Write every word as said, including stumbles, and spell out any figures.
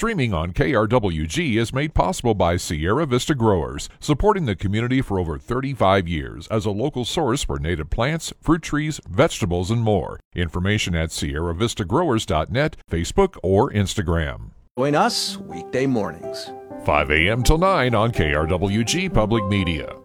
Streaming on K R W G is made possible by Sierra Vista Growers, supporting the community for over thirty-five years as a local source for native plants, fruit trees, vegetables, and more. Information at sierra vista growers dot net, Facebook, or Instagram. Join us weekday mornings, five a.m. till nine on K R W G Public Media.